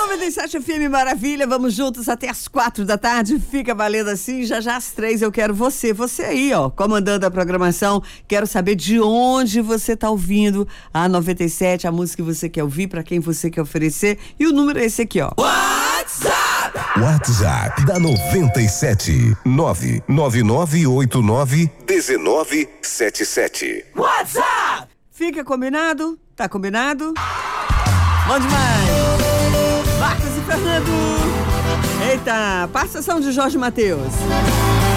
97 FM Maravilha, vamos juntos até as 4 da tarde, fica valendo assim, já às 3 eu quero você aí, ó, comandando a programação, quero saber de onde você tá ouvindo a 97, a música que você quer ouvir, pra quem você quer oferecer, e o número é esse aqui, ó. WhatsApp da 97 999891977. WhatsApp! Fica combinado? Tá combinado? Bom demais! Marcos e Fernando! Eita, participação de Jorge Mateus.